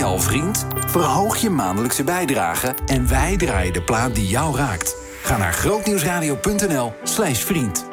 je al vriend? Verhoog je maandelijkse bijdrage en wij draaien de plaat die jou raakt. Ga naar grootnieuwsradio.nl/vriend.